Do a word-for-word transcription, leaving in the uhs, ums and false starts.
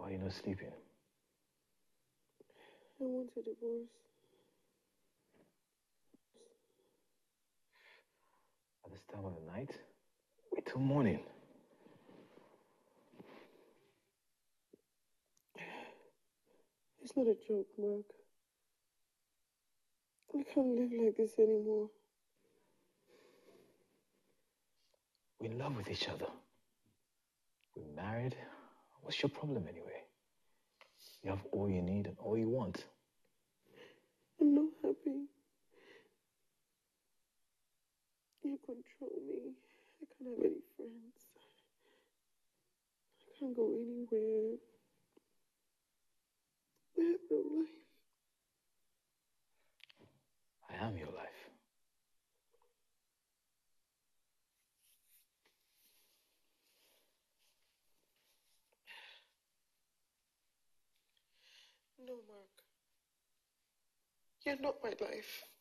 Why are you not sleeping? I want a divorce. At this time of the night? Wait till morning. It's not a joke, Mark. I can't live like this anymore. We're in love with each other. We're married. What's your problem anyway? You have all you need and all you want. I'm not happy. You control me. I can't have any friends. I can't go anywhere. I have no life. I am your life. No, Mark. You're not my life.